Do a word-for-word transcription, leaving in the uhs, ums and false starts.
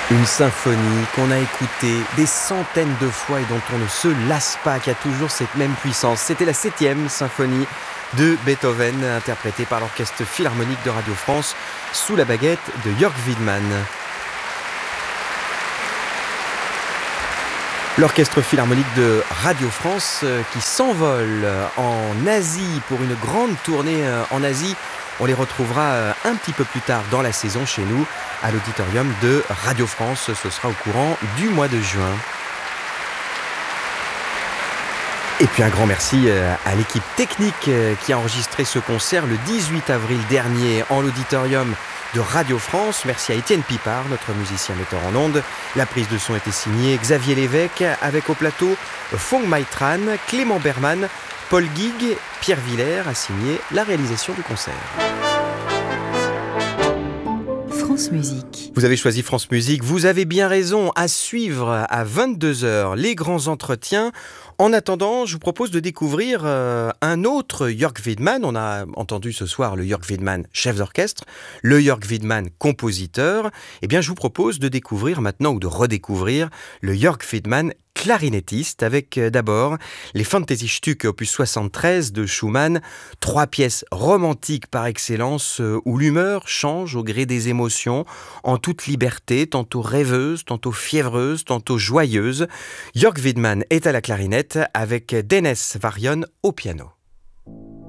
Une symphonie qu'on a écoutée des centaines de fois et dont on ne se lasse pas, qui a toujours cette même puissance. C'était la septième symphonie de Beethoven, interprétée par l'Orchestre Philharmonique de Radio France, sous la baguette de Jörg Wiedmann. L'Orchestre Philharmonique de Radio France euh, qui s'envole en Asie pour une grande tournée euh, en Asie. On les retrouvera euh, un petit peu plus tard dans la saison chez nous, à l'auditorium de Radio France. Ce sera au courant du mois de juin. Et puis un grand merci à l'équipe technique qui a enregistré ce concert le dix-huit avril dernier en l'auditorium de Radio France. Merci à Étienne Pipard, notre musicien metteur en ondes. La prise de son était signée Xavier Lévesque, avec au plateau Fong Mai-tran, Clément Berman, Paul Guig, Pierre Villers a signé la réalisation du concert. France Musique. Vous avez choisi France Musique, vous avez bien raison. À suivre à vingt-deux heures les grands entretiens. En attendant, je vous propose de découvrir euh, un autre Jörg Wiedmann. On a entendu ce soir le Jörg Wiedmann chef d'orchestre, le Jörg Wiedmann compositeur. Eh bien, je vous propose de découvrir maintenant ou de redécouvrir le Jörg Wiedmann clarinettiste, avec euh, d'abord les Fantasiestücke opus soixante-treize de Schumann, trois pièces romantiques par excellence euh, où l'humeur change au gré des émotions, en toute liberté, tantôt rêveuse, tantôt fiévreuse, tantôt joyeuse. Jörg Wiedmann est à la clarinette avec Dennis Varion au piano.